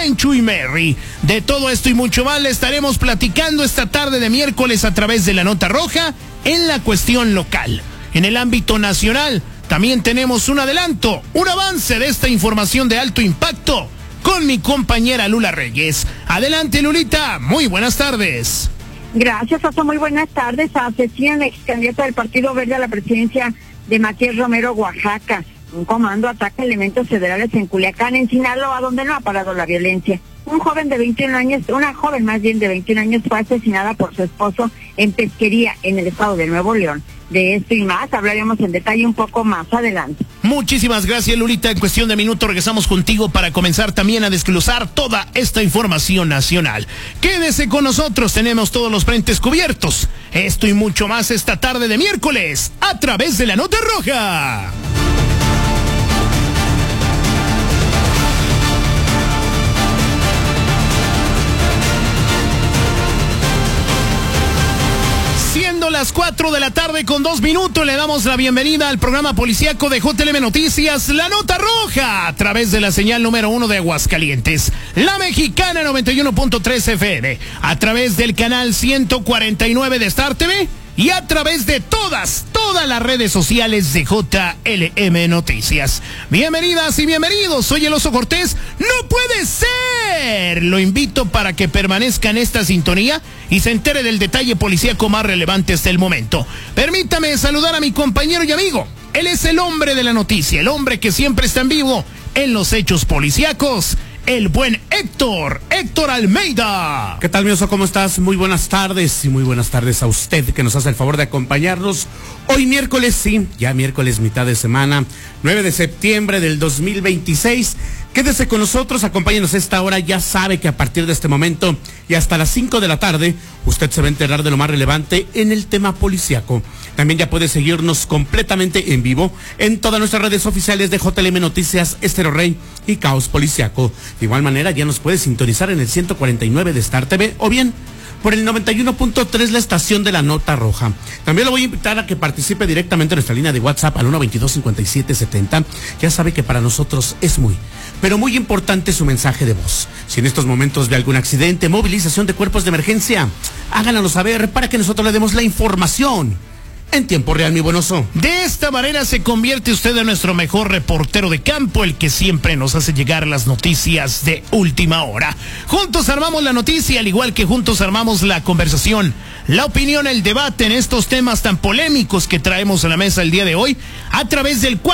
buen Chuy Merry. De todo esto y mucho más le estaremos platicando esta tarde de miércoles a través de la Nota Roja en la cuestión local. En el ámbito nacional también tenemos un adelanto, un avance de esta información de alto impacto con mi compañera Lula Reyes. Adelante, Lulita, muy buenas tardes. Gracias, Oso, muy buenas tardes. Asesinan ex candidato del Partido Verde a la presidencia de Matías Romero, Oaxaca. Un comando ataca elementos federales en Culiacán, en Sinaloa, donde no ha parado la violencia. Una joven de 21 años fue asesinada por su esposo en Pesquería, en el estado de Nuevo León. De esto y más hablaremos en detalle un poco más adelante. Muchísimas gracias, Lulita. En cuestión de minutos regresamos contigo para comenzar también a desglosar toda esta información nacional. Quédese con nosotros, tenemos todos los frentes cubiertos. Esto y mucho más esta tarde de miércoles a través de la Nota Roja. Las 4 de la tarde con 2 minutos le damos la bienvenida al programa policíaco de JLM Noticias, La Nota Roja, a través de la señal número 1 de Aguascalientes, La Mexicana 91.3 FM, a través del canal 149 de Star TV y a través de todas las redes sociales de JLM Noticias. Bienvenidas y bienvenidos, soy el Oso Cortés. ¡No puede ser! Lo invito para que permanezca en esta sintonía y se entere del detalle policíaco más relevante hasta el momento. Permítame saludar a mi compañero y amigo. Él es el hombre de la noticia, el hombre que siempre está en vivo en los hechos policíacos, el buen Héctor Almeida. ¿Qué tal, mi Oso? ¿Cómo estás? Muy buenas tardes y muy buenas tardes a usted que nos hace el favor de acompañarnos hoy miércoles, sí, ya miércoles mitad de semana, 9 de septiembre del 2026. Quédese con nosotros, acompáñenos a esta hora. Ya sabe que a partir de este momento y hasta las 5 de la tarde, usted se va a enterar de lo más relevante en el tema policíaco. También ya puede seguirnos completamente en vivo en todas nuestras redes oficiales de JLM Noticias, Estéreo Rey y Caos Policíaco. De igual manera, ya nos puede sintonizar en el 149 de Star TV o bien por el 91.3, la estación de la Nota Roja. También lo voy a invitar a que participe directamente en nuestra línea de WhatsApp al 122-5770. Ya sabe que para nosotros es pero muy importante su mensaje de voz. Si en estos momentos ve algún accidente, movilización de cuerpos de emergencia, háganoslo saber para que nosotros le demos la información en tiempo real, mi buen Oso. De esta manera se convierte usted en nuestro mejor reportero de campo, el que siempre nos hace llegar las noticias de última hora. Juntos armamos la noticia, al igual que juntos armamos la conversación, la opinión, el debate en estos temas tan polémicos que traemos a la mesa el día de hoy, a través del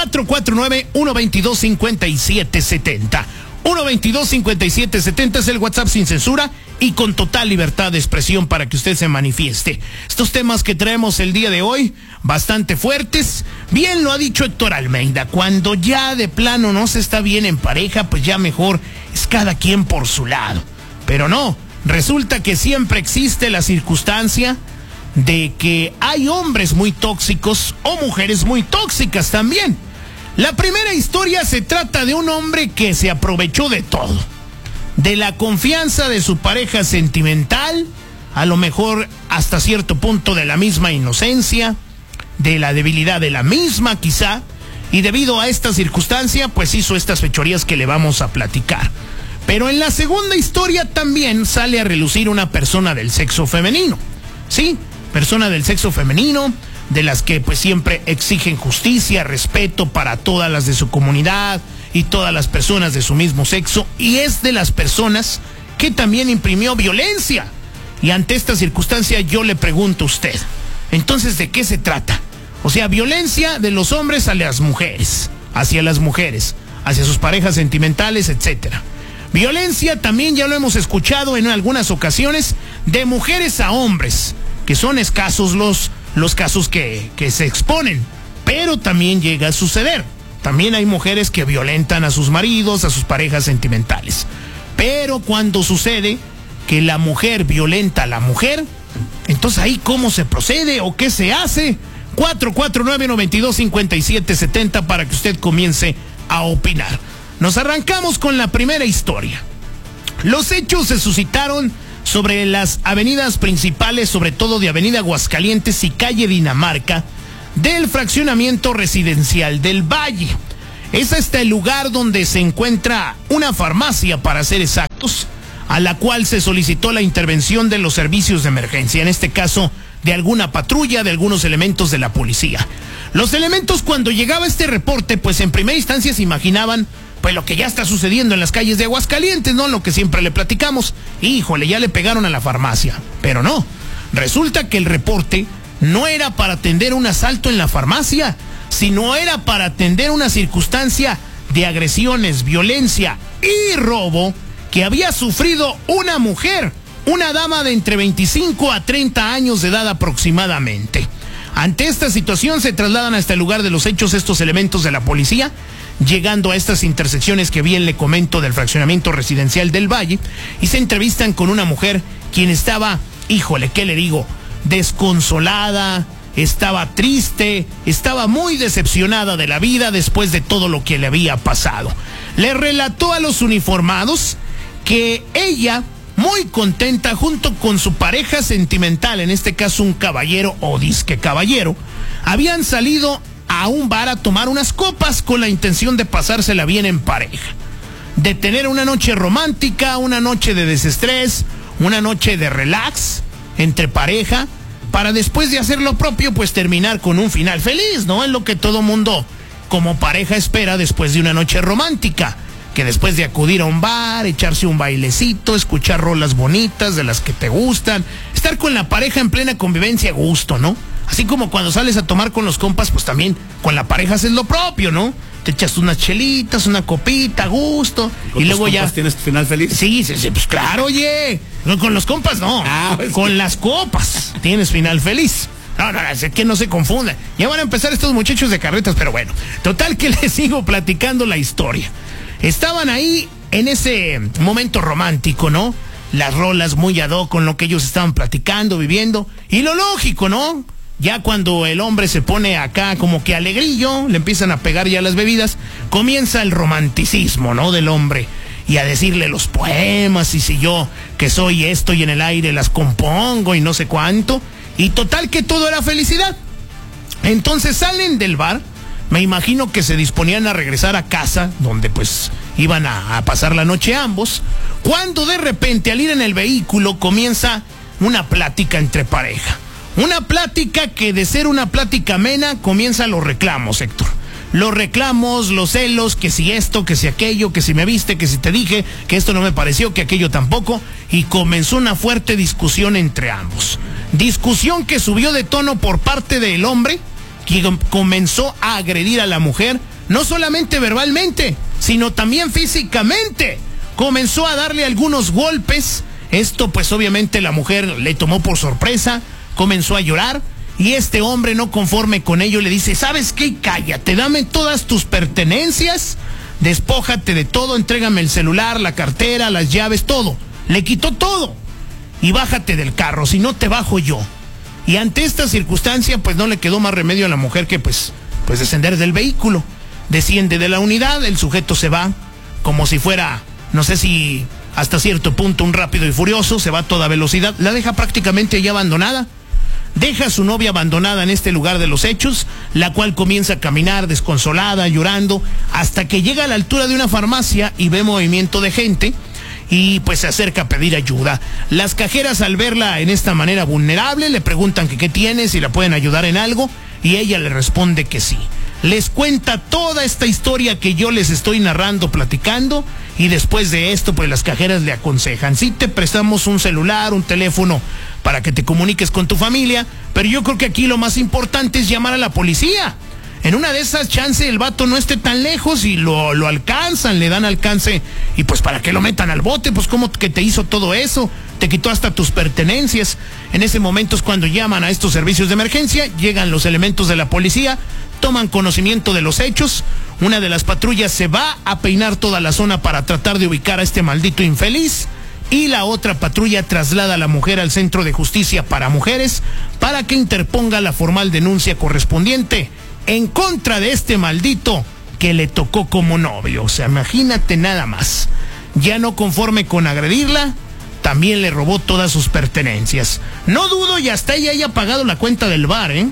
449-122-5770. 122-5770 es el WhatsApp sin censura y con total libertad de expresión para que usted se manifieste. Estos temas que traemos el día de hoy, bastante fuertes. Bien lo ha dicho Héctor Almeida, cuando ya de plano no se está bien en pareja, pues ya mejor es cada quien por su lado. Pero no, resulta que siempre existe la circunstancia de que hay hombres muy tóxicos o mujeres muy tóxicas también. La primera historia se trata de un hombre que se aprovechó de todo. De la confianza de su pareja sentimental, a lo mejor hasta cierto punto de la misma inocencia, de la debilidad de la misma quizá, y debido a esta circunstancia, pues hizo estas fechorías que le vamos a platicar. Pero en la segunda historia también sale a relucir una persona del sexo femenino. Sí, persona del sexo femenino, de las que pues siempre exigen justicia, respeto para todas las de su comunidad y todas las personas de su mismo sexo, y es de las personas que también imprimió violencia. Y ante esta circunstancia yo le pregunto a usted, entonces, ¿de qué se trata? O sea, violencia de los hombres hacia las mujeres, hacia sus parejas sentimentales, etcétera. Violencia también, ya lo hemos escuchado en algunas ocasiones, de mujeres a hombres, que son escasos los casos que se exponen, pero también llega a suceder. También hay mujeres que violentan a sus maridos, a sus parejas sentimentales. Pero cuando sucede que la mujer violenta a la mujer, entonces ahí ¿cómo se procede o qué se hace? 449-925770 para que usted comience a opinar. Nos arrancamos con la primera historia. Los hechos se suscitaron sobre las avenidas principales, sobre todo de Avenida Aguascalientes y Calle Dinamarca, del fraccionamiento residencial del Valle. Es el lugar donde se encuentra una farmacia, para ser exacto. a la cual se solicitó la intervención de los servicios de emergencia, en este caso de alguna patrulla, de algunos elementos de la policía. Los elementos, cuando llegaba este reporte, pues en primera instancia se imaginaban pues lo que ya está sucediendo en las calles de Aguascalientes, ¿no? Lo que siempre le platicamos. Híjole, ya le pegaron a la farmacia. Pero no, resulta que el reporte no era para atender un asalto en la farmacia, sino era para atender una circunstancia de agresiones, violencia y robo que había sufrido una mujer, una dama de entre 25 a 30 años de edad aproximadamente. Ante esta situación se trasladan hasta el lugar de los hechos estos elementos de la policía, llegando a estas intersecciones que bien le comento del fraccionamiento residencial del Valle, y se entrevistan con una mujer quien estaba, híjole, ¿qué le digo?, desconsolada, estaba triste, estaba muy decepcionada de la vida después de todo lo que le había pasado. Le relató a los uniformados que ella, muy contenta, junto con su pareja sentimental, en este caso un caballero o disque caballero, habían salido a un bar a tomar unas copas con la intención de pasársela bien en pareja, de tener una noche romántica, una noche de desestrés, una noche de relax entre pareja, para después de hacer lo propio, pues terminar con un final feliz, ¿no? Es lo que todo mundo como pareja espera después de una noche romántica, que después de acudir a un bar, echarse un bailecito, escuchar rolas bonitas de las que te gustan, estar con la pareja en plena convivencia a gusto, ¿no? Así como cuando sales a tomar con los compas, pues también con la pareja haces lo propio, ¿no? Te echas unas chelitas, una copita a gusto, y luego ya... ¿Tienes final feliz? Sí, pues claro, oye. No, con los compas no, pues con las copas tienes final feliz. No, es que no se confundan. Ya van a empezar estos muchachos de carretas, pero bueno. Total que les sigo platicando la historia. Estaban ahí en ese momento romántico, ¿no? Las rolas muy ad hoc con lo que ellos estaban platicando, viviendo. Y lo lógico, ¿no? Ya cuando el hombre se pone acá como que alegrillo, le empiezan a pegar ya las bebidas, comienza el romanticismo, ¿no? Del hombre. Y a decirle los poemas, y si yo que soy esto y en el aire las compongo y no sé cuánto. Y total que todo era felicidad. Entonces salen del bar. Me imagino que se disponían a regresar a casa, donde pues iban a pasar la noche ambos, cuando de repente al ir en el vehículo comienza una plática entre pareja. Una plática que de ser una plática amena comienzan los reclamos, Héctor. Los reclamos, los celos, que si esto, que si aquello, que si me viste, que si te dije, que esto no me pareció, que aquello tampoco, y comenzó una fuerte discusión entre ambos. Discusión que subió de tono por parte del hombre, que comenzó a agredir a la mujer, no solamente verbalmente, sino también físicamente. Comenzó a darle algunos golpes. Esto pues obviamente la mujer le tomó por sorpresa, comenzó a llorar, y este hombre, no conforme con ello, le dice: ¿sabes qué? Cállate, dame todas tus pertenencias, despójate de todo, entrégame el celular, la cartera, las llaves, todo. Le quitó todo, y bájate del carro, si no te bajo yo. Y ante esta circunstancia, pues no le quedó más remedio a la mujer que pues descender del vehículo. Desciende de la unidad, el sujeto se va como si fuera, no sé si hasta cierto punto un Rápido y Furioso, se va a toda velocidad, la deja prácticamente ya abandonada. Deja a su novia abandonada en este lugar de los hechos, la cual comienza a caminar desconsolada, llorando, hasta que llega a la altura de una farmacia y ve movimiento de gente, y pues se acerca a pedir ayuda. Las cajeras, al verla en esta manera vulnerable, le preguntan que qué tiene, si la pueden ayudar en algo, y ella le responde que sí. Les cuenta toda esta historia que yo les estoy narrando, platicando, y después de esto pues las cajeras le aconsejan: sí, te prestamos un celular, un teléfono para que te comuniques con tu familia, pero yo creo que aquí lo más importante es llamar a la policía. En una de esas, chance el vato no esté tan lejos y lo alcanzan, le dan alcance, y pues para que lo metan al bote, pues como que te hizo todo eso, te quitó hasta tus pertenencias. En ese momento es cuando llaman a estos servicios de emergencia, llegan los elementos de la policía, toman conocimiento de los hechos, una de las patrullas se va a peinar toda la zona para tratar de ubicar a este maldito infeliz, y la otra patrulla traslada a la mujer al Centro de Justicia para Mujeres para que interponga la formal denuncia correspondiente en contra de este maldito que le tocó como novio. O sea, imagínate nada más. Ya no conforme con agredirla, también le robó todas sus pertenencias. No dudo y hasta ella haya pagado la cuenta del bar, ¿eh?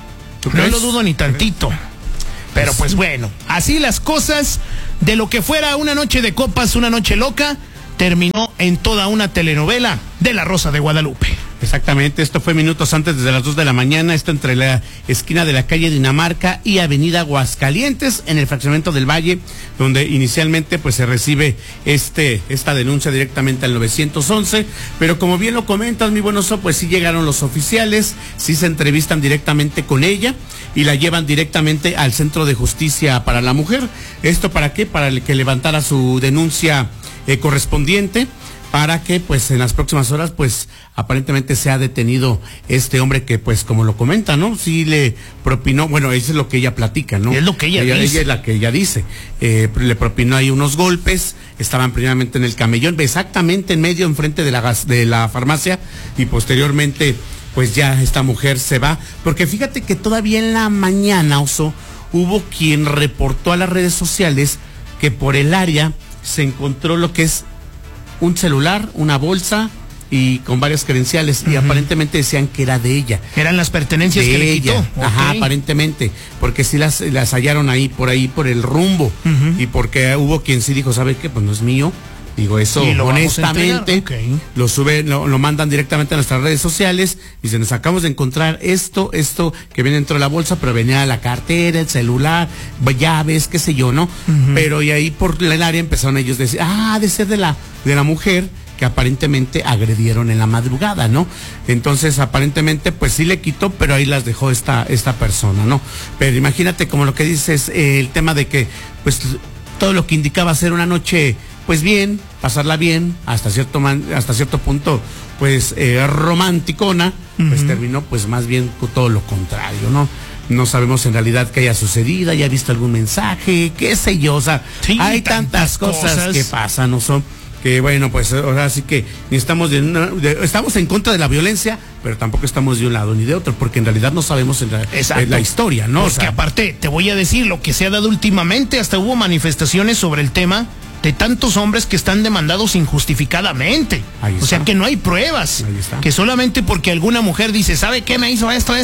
No lo dudo ni tantito. Pero pues bueno, así las cosas. De lo que fuera una noche de copas, una noche loca, terminó en toda una telenovela de La Rosa de Guadalupe. Exactamente, esto fue minutos antes de las 2 de la mañana, esto entre la esquina de la calle Dinamarca y Avenida Aguascalientes, en el fraccionamiento del Valle, donde inicialmente pues se recibe esta denuncia directamente al 911, pero como bien lo comentas, mi buen Oso, pues sí llegaron los oficiales, sí se entrevistan directamente con ella y la llevan directamente al Centro de Justicia para la Mujer. ¿Esto para qué? Para que levantara su denuncia correspondiente, para que pues en las próximas horas pues aparentemente se ha detenido este hombre que pues como lo comenta, ¿no? Sí le propinó, bueno, eso es lo que ella platica, ¿no? Es lo que ella dice. Ella es la que ella dice. Le propinó ahí unos golpes, estaban primeramente en el camellón, exactamente en medio, enfrente de la farmacia, y posteriormente pues ya esta mujer se va, porque fíjate que todavía en la mañana, Oso, hubo quien reportó a las redes sociales que por el área se encontró lo que es un celular, una bolsa y con varias credenciales, y aparentemente decían que era de ella. Eran las pertenencias que le quitó. Ajá, aparentemente, porque sí las hallaron ahí por el rumbo, y porque hubo quien sí dijo, ¿sabe qué? Pues no es mío. Digo, eso honestamente lo mandan directamente a nuestras redes sociales y se nos acabamos de encontrar esto que viene dentro de la bolsa, pero venía la cartera, el celular, llaves, qué sé yo, ¿no? Pero y ahí por el área empezaron ellos a decir, de ser de la mujer que aparentemente agredieron en la madrugada, ¿no? Entonces aparentemente pues sí le quitó, pero ahí las dejó esta persona, ¿no? Pero imagínate como lo que dices, el tema de que pues todo lo que indicaba ser una noche pues bien, pasarla bien, hasta cierto punto, pues romanticona, pues terminó pues más bien todo lo contrario, ¿no? No sabemos en realidad qué haya sucedido, haya visto algún mensaje, qué sé yo, o sea, sí, hay tantas cosas que pasan, ¿no? Son que bueno, pues ahora sí que necesitamos estamos en contra de la violencia, pero tampoco estamos de un lado ni de otro, porque en realidad no sabemos en la historia, ¿no? Porque aparte, te voy a decir, lo que se ha dado últimamente, hasta hubo manifestaciones sobre el tema de tantos hombres que están demandados injustificadamente. O sea que no hay pruebas. Que solamente porque alguna mujer dice, ¿sabe qué? Me hizo esto,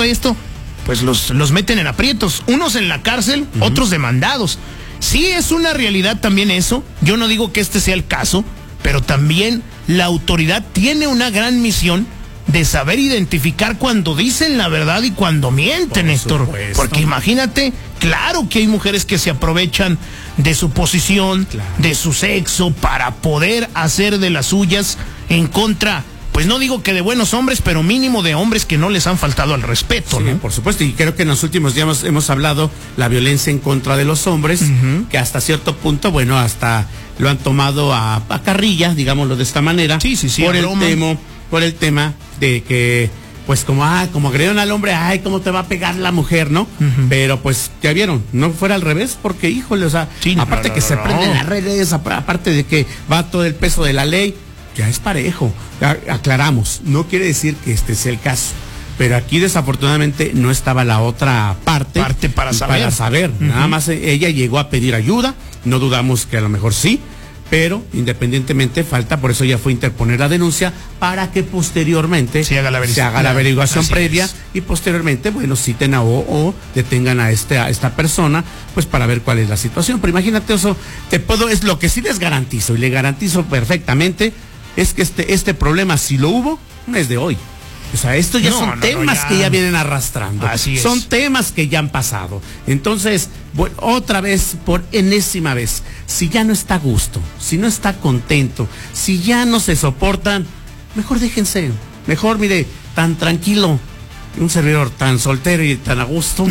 pues los meten en aprietos. Unos en la cárcel, otros demandados. Sí es una realidad también eso. Yo no digo que este sea el caso, pero también la autoridad tiene una gran misión de saber identificar cuando dicen la verdad y cuando mienten, Héctor. Porque imagínate, claro que hay mujeres que se aprovechan de su posición, de su sexo, para poder hacer de las suyas en contra, pues no digo que de buenos hombres, pero mínimo de hombres que no les han faltado al respeto, sí, ¿no? Por supuesto, y creo que en los últimos días hemos hablado la violencia en contra de los hombres, que hasta cierto punto, bueno, hasta lo han tomado a carrilla, digámoslo de esta manera, por el tema de que pues como agredieron al hombre, cómo te va a pegar la mujer, ¿no? Pero pues ya vieron, no fuera al revés, porque híjole, o sea, aparte que se prenden las redes, aparte de que va todo el peso de la ley, ya es parejo. Aclaramos, no quiere decir que este sea el caso, pero aquí desafortunadamente no estaba la otra parte para saber. Nada más ella llegó a pedir ayuda, no dudamos que a lo mejor sí, pero independientemente falta, por eso ya fue interponer la denuncia para que posteriormente se haga la averiguación previa y posteriormente, bueno, citen o detengan a esta persona, pues para ver cuál es la situación. Pero imagínate eso, es lo que sí les garantizo, y le garantizo perfectamente, es que este problema, si lo hubo, no es de hoy. O sea, estos ya son temas que ya vienen arrastrando. Así es. Son temas que ya han pasado. Entonces, bueno, otra vez, por enésima vez, si ya no está a gusto, si no está contento, si ya no se soportan, mejor déjense. Mejor, mire, tan tranquilo, un servidor tan soltero y tan a gusto.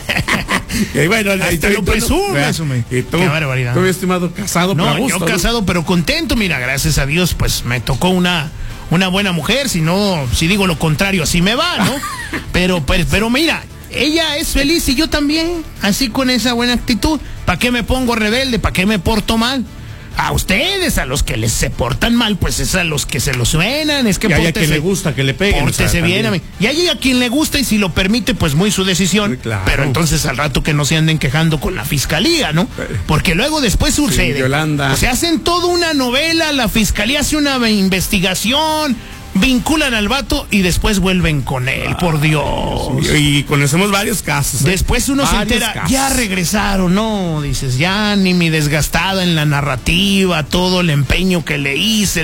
Y bueno, hasta lo presume. Qué barbaridad. ¿Tú, estimado, casado? No, pero gusto, yo casado, pero contento. Mira, gracias a Dios, pues me tocó una buena mujer. Si digo lo contrario, así me va, ¿no? pero mira, ella es feliz y yo también, así con esa buena actitud. ¿Para qué me pongo rebelde? ¿Para qué me porto mal? A ustedes, a los que se portan mal, pues es a los que se lo suenan. Es que y hay a quien le gusta que le peguen. Pórtese bien. Y hay a quien le gusta y si lo permite, pues muy su decisión. Sí, claro. Pero entonces al rato que no se anden quejando con la fiscalía, ¿no? Porque luego después sucede. Yolanda. Se hacen toda una novela, la fiscalía hace una investigación, vinculan al vato y después vuelven con él, por Dios. Y conocemos varios casos. Después uno se entera, casos. ya regresaron, no, dices, ya ni mi desgastada en la narrativa, todo el empeño que le hice,